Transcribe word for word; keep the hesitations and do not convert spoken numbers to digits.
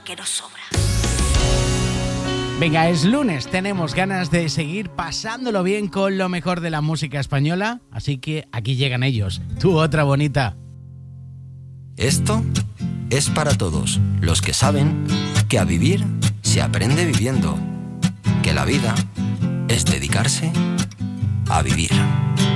que nos sobra. Venga, es lunes, tenemos ganas de seguir pasándolo bien con lo mejor de la música española, así que aquí llegan ellos, Tu Otra Bonita. Esto es para todos los que saben que a vivir se aprende viviendo, que la vida es dedicarse a vivir.